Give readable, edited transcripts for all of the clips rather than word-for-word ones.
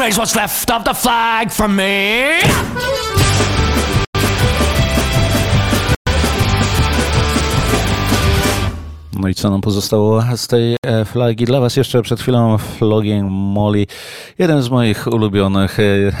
raise what's left of the flag for me. No i co nam pozostało z tej flagi? Dla was jeszcze przed chwilą Flogging Molly, jeden z moich ulubionych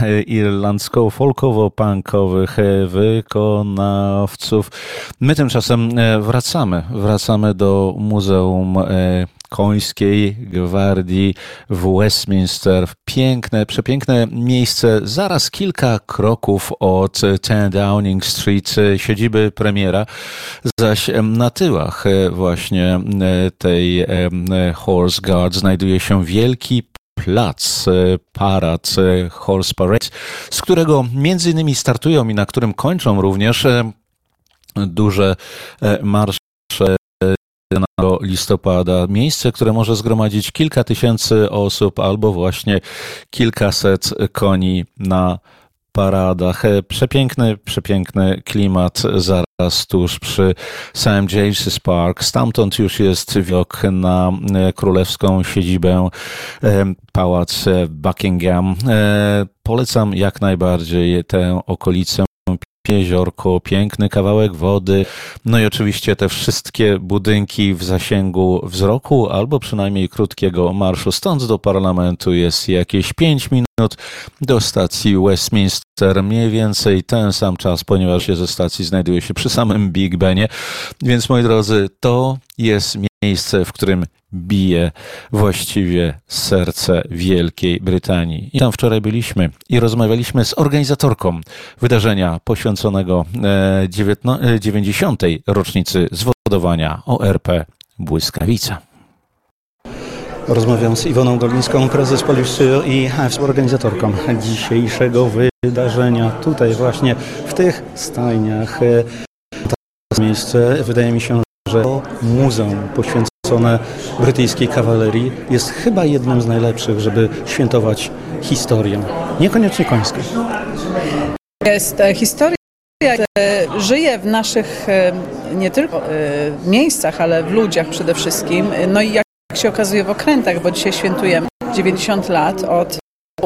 irlandzko-folkowo-punkowych wykonawców. My tymczasem wracamy do Muzeum Końskiej Gwardii w Westminster. Przepiękne miejsce, zaraz kilka kroków od 10 Downing Street, siedziby premiera, zaś na tyłach właśnie tej Horse Guard znajduje się wielki plac, parad, Horse Parade, z którego między innymi startują i na którym kończą również duże marsze listopada. Miejsce, które może zgromadzić kilka tysięcy osób albo kilkaset koni na paradach. Przepiękny klimat zaraz tuż przy St. James's Park. Stamtąd już jest widok na królewską siedzibę, pałac Buckingham. Polecam jak najbardziej tę okolicę. Jeziorko, piękny kawałek wody, no i oczywiście te wszystkie budynki w zasięgu wzroku, albo przynajmniej krótkiego marszu. Stąd do parlamentu jest jakieś 5 minut, do stacji Westminster mniej więcej ten sam czas, ponieważ ze stacji znajduje się przy samym Big Benie. Więc moi drodzy, to jest miejsce, w którym bije właściwie serce Wielkiej Brytanii. I tam wczoraj byliśmy i rozmawialiśmy z organizatorką wydarzenia poświęconego 90. rocznicy zwodowania ORP Błyskawica. Rozmawiam z Iwoną Dolińską, prezes Polish i współorganizatorką dzisiejszego wydarzenia. Tutaj właśnie w tych stajniach. To miejsce, wydaje mi się, że muzeum poświęcone brytyjskiej kawalerii jest chyba jednym z najlepszych, żeby świętować historię, niekoniecznie końską. Jest historia, żyje w naszych nie tylko miejscach, ale w ludziach przede wszystkim. No i jak się okazuje w okrętach, bo dzisiaj świętujemy 90 lat od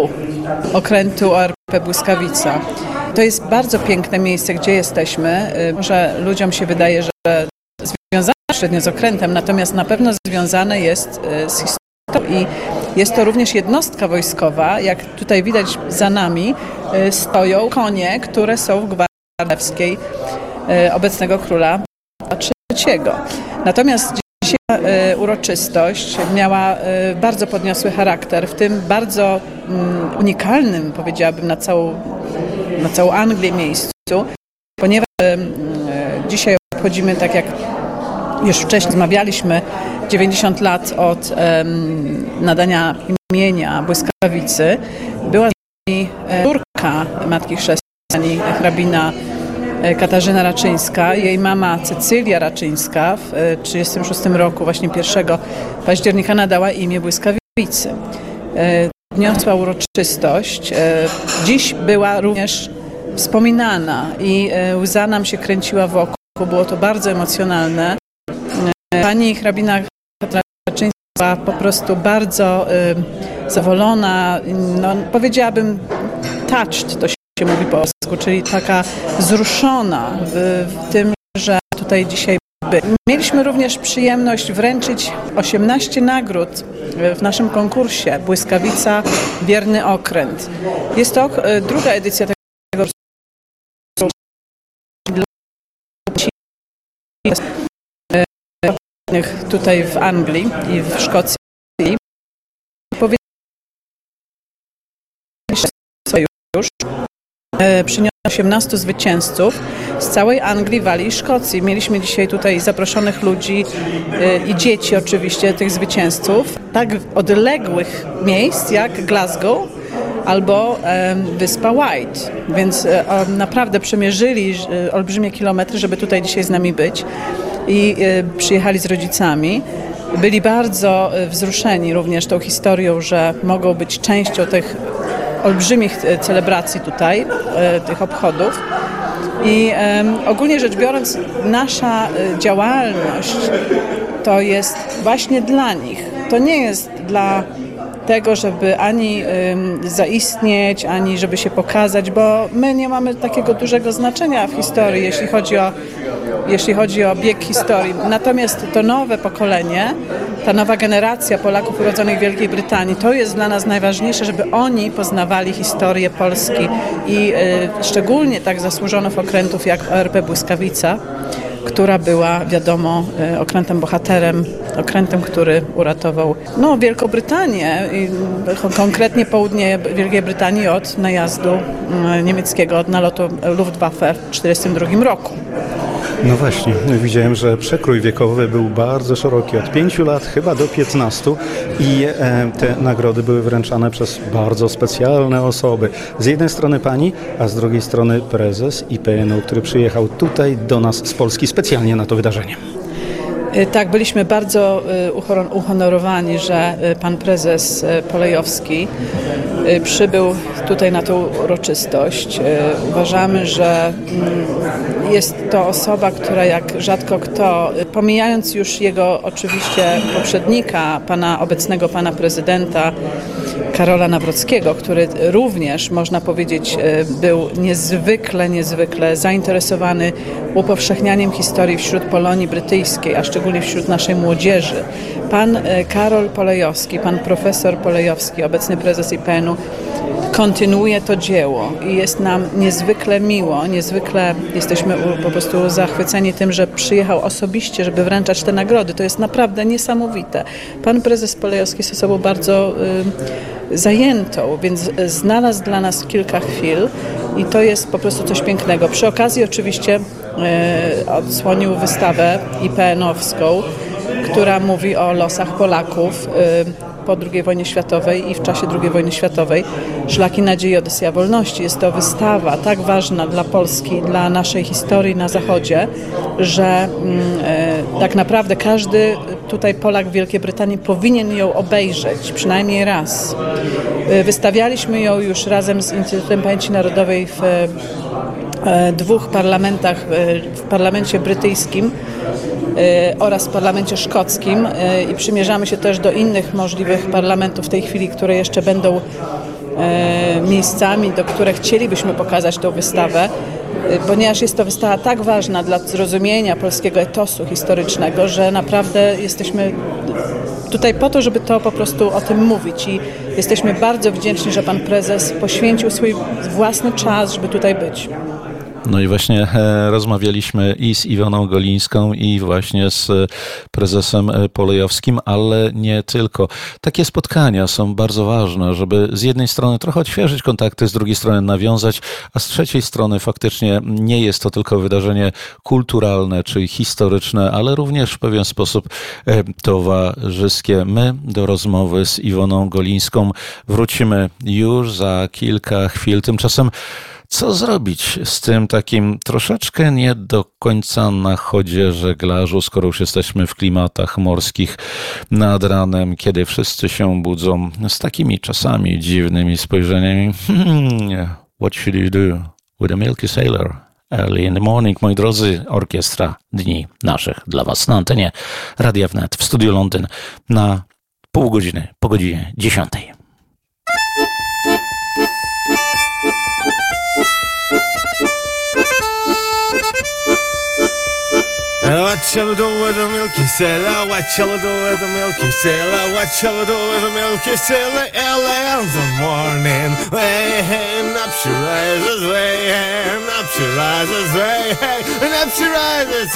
okrętu ORP Błyskawica. To jest bardzo piękne miejsce, gdzie jesteśmy. Może ludziom się wydaje, że związane średnio z okrętem, natomiast na pewno związane jest z historią i jest to również jednostka wojskowa. Jak tutaj widać za nami stoją konie, które są w Gwardii Królewskiej obecnego króla III. Natomiast dzisiaj uroczystość miała bardzo podniosły charakter, w tym bardzo unikalnym, powiedziałabym, na całą Anglię miejscu, ponieważ dzisiaj obchodzimy, tak jak już wcześniej rozmawialiśmy, 90 lat od nadania imienia Błyskawicy. Była z nami córka Matki Chrzestnej, hrabina Katarzyna Raczyńska. Jej mama Cecylia Raczyńska w 1936 roku, właśnie 1 października, nadała imię Błyskawicy. Niosła uroczystość. Dziś była również wspominana i łza nam się kręciła wokół. Było to bardzo emocjonalne. Pani hrabina Raczyńska była po prostu bardzo zadowolona, no, powiedziałabym touched, to się mówi po polsku, czyli taka wzruszona w tym, że tutaj dzisiaj byli. Mieliśmy również przyjemność wręczyć 18 nagród w naszym konkursie Błyskawica Wierny Okręt. Jest to druga edycja tego tutaj w Anglii i w Szkocji. Już przyniosło 18 zwycięzców z całej Anglii, Walii i Szkocji. Mieliśmy dzisiaj tutaj zaproszonych ludzi i dzieci oczywiście tych zwycięzców, tak odległych miejsc jak Glasgow albo wyspa White, więc naprawdę przemierzyli olbrzymie kilometry, żeby tutaj dzisiaj z nami być i przyjechali z rodzicami. Byli bardzo wzruszeni również tą historią, że mogą być częścią tych olbrzymich celebracji tutaj, tych obchodów. I ogólnie rzecz biorąc, nasza działalność to jest właśnie dla nich. To nie jest dla tego, żeby ani zaistnieć, ani żeby się pokazać, bo my nie mamy takiego dużego znaczenia w historii, jeśli chodzi o bieg historii. Natomiast to nowe pokolenie, ta nowa generacja Polaków urodzonych w Wielkiej Brytanii, to jest dla nas najważniejsze, żeby oni poznawali historię Polski i szczególnie tak zasłużonych okrętów jak ORP Błyskawica, która była, wiadomo, okrętem bohaterem, okrętem, który uratował Wielką Brytanię, konkretnie południe Wielkiej Brytanii od najazdu niemieckiego, od nalotu Luftwaffe w 1942 roku. No właśnie, widziałem, że przekrój wiekowy był bardzo szeroki, od 5 lat chyba do 15 i te nagrody były wręczane przez bardzo specjalne osoby. Z jednej strony pani, a z drugiej strony prezes IPN-u, który przyjechał tutaj do nas z Polski specjalnie na to wydarzenie. Tak, byliśmy bardzo uhonorowani, że pan prezes Polejowski przybył tutaj na tę uroczystość. Uważamy, że jest to osoba, która jak rzadko kto, pomijając już jego oczywiście poprzednika, obecnego pana prezydenta Karola Nawrockiego, który również, można powiedzieć, był niezwykle zainteresowany upowszechnianiem historii wśród Polonii brytyjskiej, a szczególnie wśród naszej młodzieży. Pan Karol Polejowski, pan profesor Polejowski, obecny prezes IPN-u, kontynuuje to dzieło i jest nam niezwykle miło, jesteśmy po prostu zachwyceni tym, że przyjechał osobiście, żeby wręczać te nagrody. To jest naprawdę niesamowite. Pan prezes Polejowski jest osobą bardzo zajętą, więc znalazł dla nas kilka chwil i to jest po prostu coś pięknego. Przy okazji oczywiście odsłonił wystawę IPN-owską, która mówi o losach Polaków po II wojnie światowej i w czasie II wojny światowej. Szlaki nadziei, Odyseja wolności. Jest to wystawa tak ważna dla Polski, dla naszej historii na Zachodzie, że tak naprawdę każdy tutaj Polak w Wielkiej Brytanii powinien ją obejrzeć przynajmniej raz. Wystawialiśmy ją już razem z Instytutem Pamięci Narodowej w dwóch parlamentach, w parlamencie brytyjskim oraz w parlamencie szkockim i przymierzamy się też do innych możliwych parlamentów w tej chwili, które jeszcze będą miejscami, do których chcielibyśmy pokazać tę wystawę, ponieważ jest to wystawa tak ważna dla zrozumienia polskiego etosu historycznego, że naprawdę jesteśmy tutaj po to, żeby to po prostu o tym mówić i jesteśmy bardzo wdzięczni, że pan prezes poświęcił swój własny czas, żeby tutaj być. No i właśnie rozmawialiśmy i z Iwoną Golińską i właśnie z prezesem Polejowskim, ale nie tylko. Takie spotkania są bardzo ważne, żeby z jednej strony trochę odświeżyć kontakty, z drugiej strony nawiązać, a z trzeciej strony faktycznie nie jest to tylko wydarzenie kulturalne czy historyczne, ale również w pewien sposób towarzyskie. My do rozmowy z Iwoną Golińską wrócimy już za kilka chwil. Tymczasem co zrobić z tym takim troszeczkę nie do końca na chodzie żeglarzu, skoro już jesteśmy w klimatach morskich nad ranem, kiedy wszyscy się budzą z takimi czasami dziwnymi spojrzeniami. What should you do with a milky sailor early in the morning? Moi drodzy, orkiestra Dni Naszych dla Was na antenie Radia Wnet w Studiu Londyn na pół godziny po godzinie 10. What shall I do with a milky sailor? What shall I do with a milky sailor? What shall I do with a milky sailor? Early in the morning, way up she rises, way up she rises, way up she rises.